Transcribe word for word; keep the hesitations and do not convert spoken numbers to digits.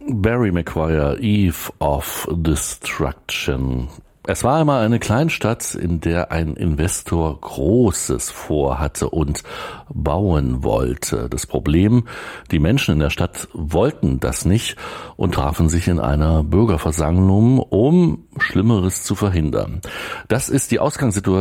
Barry Maguire, Eve of Destruction. Es war einmal eine Kleinstadt, in der ein Investor Großes vorhatte und bauen wollte. Das Problem, die Menschen in der Stadt wollten das nicht und trafen sich in einer Bürgerversammlung, um Schlimmeres zu verhindern. Das ist die Ausgangssituation